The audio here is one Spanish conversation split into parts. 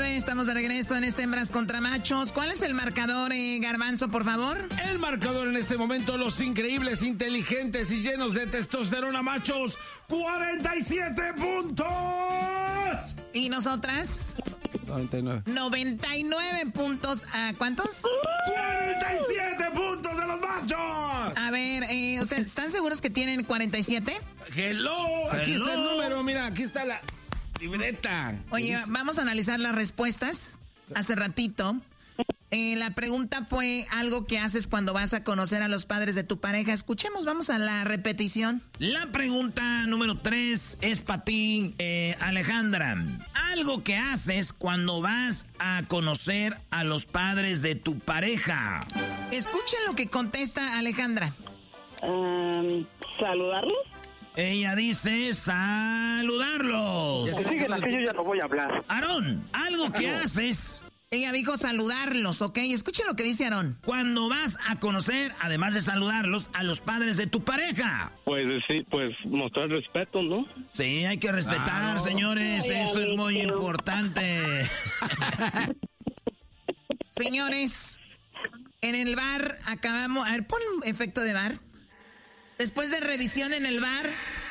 tarde, estamos de regreso en este Hembras contra Machos. ¿Cuál es el marcador, Garbanzo, por favor? El marcador en este momento, los increíbles, inteligentes y llenos de testosterona machos, 47 puntos. ¿Y nosotras? 99. 99 puntos. ¿A cuántos? 47 puntos de los machos. A ver, ¿ustedes están seguros que tienen 47? Hello, aquí está el número, mira, aquí está la libreta. Oye, vamos a analizar las respuestas. Hace ratito, la pregunta fue algo que haces cuando vas a conocer a los padres de tu pareja. Escuchemos, vamos a la repetición. La pregunta número 3 es para ti, Alejandra. Algo que haces cuando vas a conocer a los padres de tu pareja. Escuchen lo que contesta Alejandra. ¿Saludarlos? Ella dice saludarlos. Que siguen aquí, yo ya no voy a hablar. Aarón, algo que haces... Ella dijo saludarlos, ¿ok? Escuchen lo que dice Aarón. Cuando vas a conocer, además de saludarlos, a los padres de tu pareja. Pues sí, pues mostrar respeto, ¿no? Sí, hay que respetar, señores. Ay, eso es muy amigo. importante. Señores, en el bar acabamos... A ver, pon un efecto de bar. Después de revisión en el bar,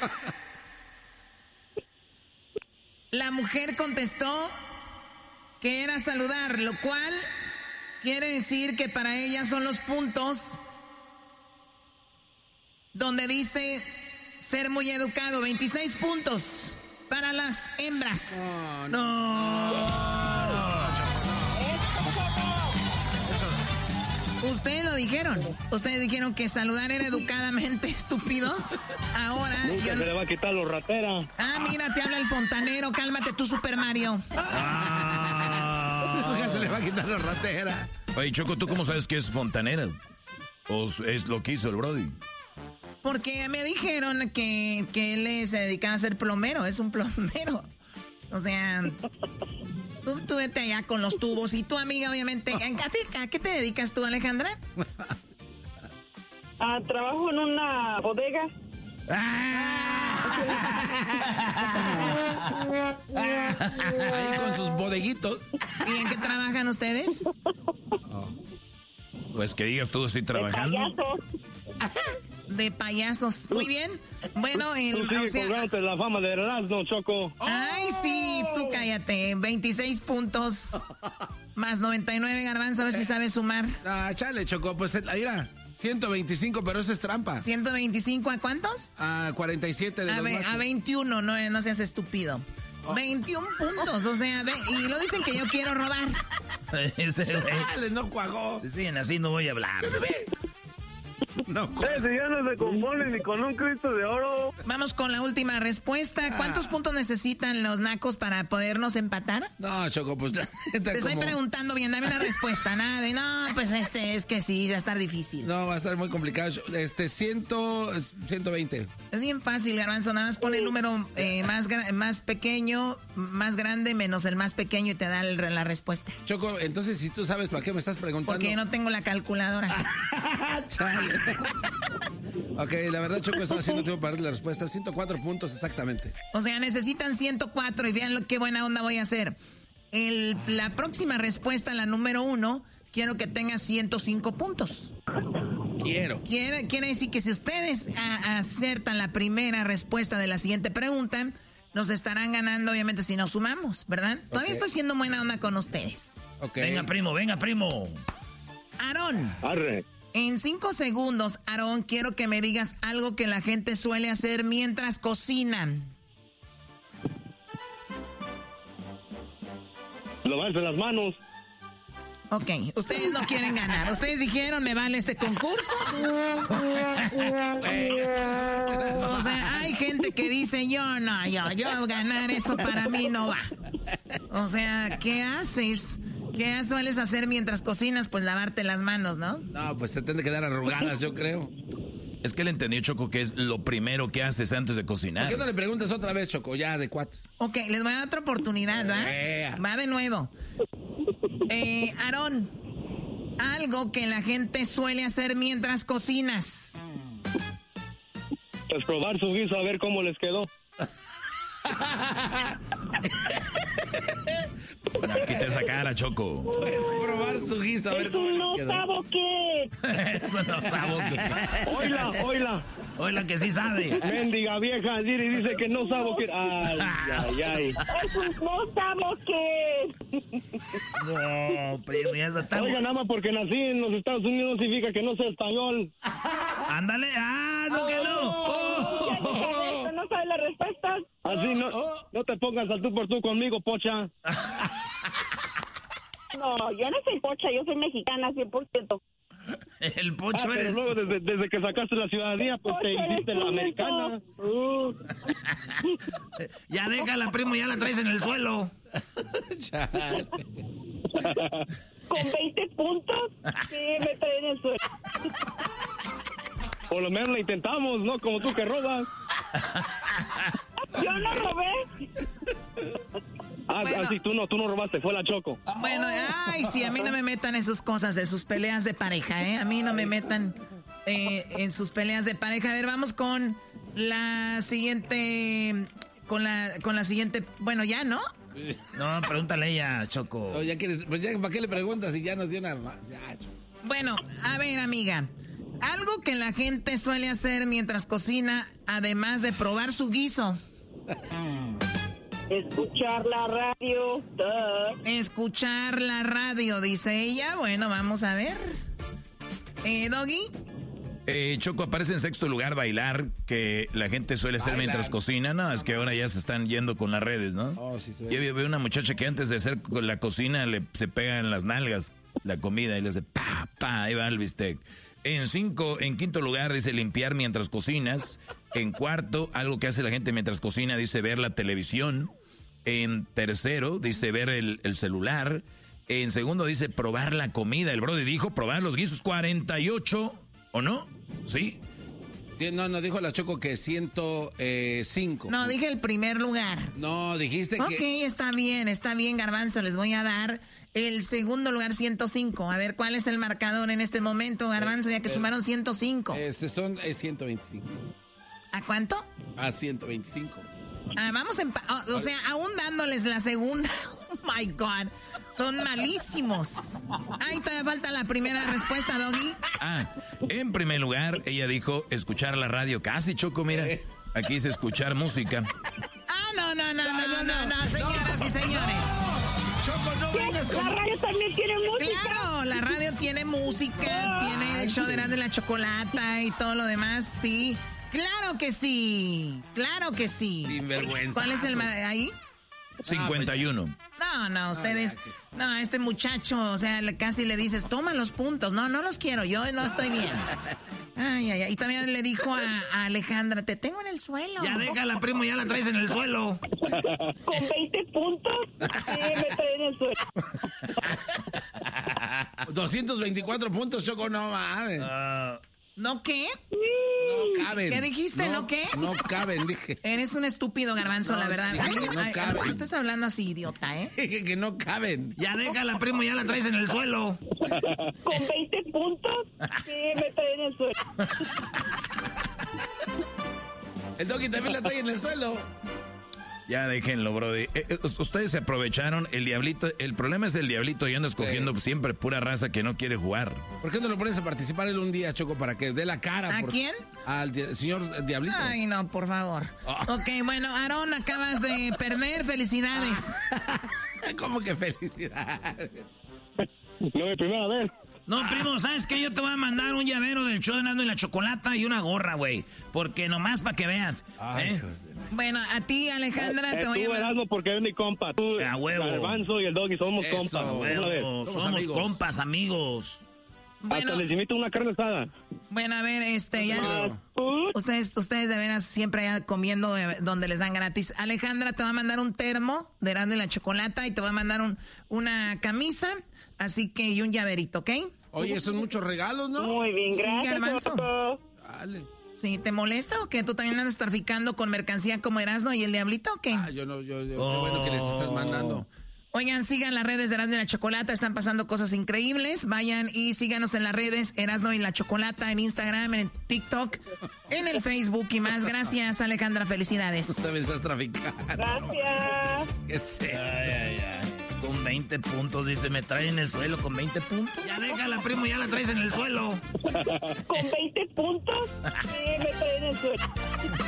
la mujer contestó que era saludar, lo cual quiere decir que para ella son los puntos donde dice ser muy educado. 26 puntos para las hembras. No. Ustedes lo dijeron. Ustedes dijeron que saludar era educadamente, estúpidos. Ahora... Nunca se le va a quitar los rateras. Ah, mira, te habla el fontanero. Cálmate tú, Super Mario. Nunca se le va a quitar la ratera. Oye, Choco, ¿tú cómo sabes que es fontanera? ¿O es lo que hizo el Brody? Porque me dijeron que él se dedicaba a ser plomero. Es un plomero. O sea, tú vete allá con los tubos. Y tu amiga, obviamente... ¿A qué te dedicas tú, Alejandra? Trabajo en una bodega. Ahí con sus bodeguitos. ¿Y en qué trabajan ustedes? Pues que digas tú, estoy trabajando. De payasos. Muy bien. Bueno, Tú sigues colgándote la fama de Erasmo, Choco. Ay, sí, tú cállate. 26 puntos más 99, Garbanzo, a ver si sabes sumar. Ah, chale, Choco, pues ahí era 125, pero eso es trampa. ¿125 a cuántos? A 47 de los machos. A 21, no seas estúpido. 21 puntos, o sea, y lo dicen que yo quiero robar. Chale, no cuajó. Si siguen así, no voy a hablar. No Si ya no se compone ni con un Cristo de oro. Vamos con la última respuesta. ¿Cuántos puntos necesitan los nacos para podernos empatar? No, Choco, pues... Te estoy preguntando bien, dame una respuesta. Nada de, no, pues es que sí, va a estar difícil. No, va a estar muy complicado. 120. Es bien fácil, Garbanzo, nada más pone el número más pequeño, más grande, menos el más pequeño y te da la respuesta. Choco, entonces si tú sabes para qué me estás preguntando... Porque no tengo la calculadora. Chale. Ok, la verdad, Choco, estaba haciendo tiempo para darle la respuesta. 104 puntos exactamente. O sea, necesitan 104 y vean qué buena onda voy a hacer. La próxima respuesta, la número 1, quiero que tenga 105 puntos. Quiere decir que si ustedes acertan la primera respuesta de la siguiente pregunta, nos estarán ganando, obviamente, si nos sumamos, ¿verdad? Todavía estoy siendo buena onda con ustedes. Okay. Venga, primo. Aarón. Arre. En 5 segundos, Aarón, quiero que me digas algo que la gente suele hacer mientras cocinan. Lavarse las manos. Ok, ustedes no quieren ganar. Ustedes dijeron, me vale este concurso. O sea, hay gente que dice, yo ganar eso para mí no va. O sea, ¿qué haces? ¿Qué sueles hacer mientras cocinas? Pues lavarte las manos, ¿no? No, pues se tiene que dar arrugadas, yo creo. Es que él entendió, Choco, que es lo primero que haces antes de cocinar. ¿Por qué no le preguntas otra vez, Choco? Ya, de cuates. Ok, les voy a dar otra oportunidad, ¿va? Va de nuevo. Aarón, algo que la gente suele hacer mientras cocinas. Pues probar su guiso a ver cómo les quedó. Aquí viste esa cara, Choco. Puedes probar su guiso, a ver cómo les quedó. ¿Sabo qué? Eso no sabo que. Oíla que sí sabe. Mendiga vieja, dice que no sabo qué. Ay. No sabo qué. No, primo, ya está. Oiga, nada más porque nací en los Estados Unidos no significa que no sé español. Ándale, no que no. ¿No sabes la respuesta? Así no te pongas al tú por tú conmigo, pocha. No, yo no soy pocha, yo soy mexicana 100%. El pocho pero eres. luego desde que sacaste la ciudadanía, pues te hiciste la americana. Ya déjala, primo, ya la traes en el suelo. Con 20 puntos, sí, me traen en el suelo. Por lo menos la intentamos, ¿no? Como tú que robas. Yo no robé. Bueno. Así tú no robaste, fue la Choco. Bueno, sí, a mí no me metan en sus cosas, de sus peleas de pareja, ¿eh? A mí no me metan en sus peleas de pareja. A ver, vamos con la siguiente, con la siguiente, bueno, ya, ¿no? No, pregúntale a ella, Choco. No, ya quieres, pues ya, ¿para qué le preguntas si ya nos dio una... Ya, Choco. Bueno, a ver, amiga, algo que la gente suele hacer mientras cocina, además de probar su guiso. Escuchar la radio. Escuchar la radio, dice ella. Bueno, vamos a ver. Doggy. Choco, aparece en sexto lugar bailar, que la gente suele hacer mientras cocina. No, es que ahora ya se están yendo con las redes, ¿no? Oh, sí, Yo veo una muchacha que antes de hacer la cocina se pega en las nalgas la comida y le hace pa, ahí va el bistec. En quinto lugar dice limpiar mientras cocinas. En cuarto, algo que hace la gente mientras cocina, dice ver la televisión. En tercero, dice ver el celular. En segundo, dice probar la comida. El brody dijo probar los guisos. 48, ¿o no? ¿Sí? Sí, no, dijo la Choco que 105. No, dije el primer lugar. No, dijiste que... Ok, está bien, Garbanzo. Les voy a dar el segundo lugar, 105. A ver, ¿cuál es el marcador en este momento, Garbanzo? Ya que sumaron 105. Son 125. ¿A cuánto? A 125. Vamos o sea, aún dándoles la segunda. Oh, my God. Son malísimos. Ahí todavía falta la primera respuesta, Doggy. En primer lugar, ella dijo escuchar la radio. Casi, Choco, mira. Aquí dice escuchar música. No, señoras y señores. Choco, no vengas con... La radio también tiene música. Claro, la radio tiene música, tiene el show de Erasmo y la Chocolata y todo lo demás, sí. Claro que sí. Sinvergüenza. ¿Cuál es el ahí? 51. No, ustedes... No, este muchacho, o sea, casi le dices, toma los puntos. No los quiero, yo no estoy bien. Ay. Y también le dijo a Alejandra, te tengo en el suelo. Ya déjala, primo, ya la traes en el suelo. Con 20 puntos, sí, me traen en el suelo. 224 puntos, Choco, no mames. ¿No qué? No caben. ¿Qué dijiste? ¿No qué? No caben, dije. Eres un estúpido, Garbanzo, la verdad. No caben. Estás hablando así, idiota, ¿eh? Dije que no caben. Ya déjala, primo, ya la traes en el suelo. Con 20 puntos, sí, me traen en el suelo. El Doggy también la trae en el suelo. Ya déjenlo, brody. Ustedes se aprovecharon. El diablito, el problema es el diablito y anda escogiendo siempre pura raza que no quiere jugar. ¿Por qué no lo pones a participar él un día, Choco, para que dé la cara? ¿A quién? Al señor Diablito. Ay, no, por favor. Ok, bueno, Aarón, acabas de perder. Felicidades. ¿Cómo que felicidades? No, de primera vez. No, primo, ¿sabes qué? Yo te voy a mandar un llavero del show de Erasmo y la Chocolata y una gorra, güey. Porque nomás para que veas. Bueno, a ti, Alejandra, te voy a mandar... Erasmo porque es mi compa. Tú, A huevo. Garbanzo y el Doggy somos Eso, compas. A huevo, somos amigos. compas, amigos. Bueno, Hasta les invito una carne asada. bueno, a ver, ya... Ustedes de veras siempre allá comiendo donde les dan gratis. Alejandra te va a mandar un termo de Erasmo y la Chocolata y te va a mandar una camisa, así que y un llaverito, ¿ok? Oye, son muchos regalos, ¿no? Muy bien, Sí, gracias. Garbanzo. Choco. Dale. Sí, ¿te molesta o qué? ¿Tú también andas traficando con mercancía como Erasmo y el Diablito o qué? Yo no, qué bueno que les estás mandando. Oigan, sigan las redes de Erasmo y la Chocolata, están pasando cosas increíbles. Vayan y síganos en las redes Erasmo y la Chocolata, en Instagram, en TikTok, en el Facebook y más. Gracias, Alejandra, felicidades. Tú también estás traficando. Gracias. ¿Qué sé? Con 20 20 puntos, dice, me trae en el suelo con 20 puntos. Ya déjala, primo, ya la traes en el suelo. ¿Con 20 puntos? Sí, me trae en el suelo.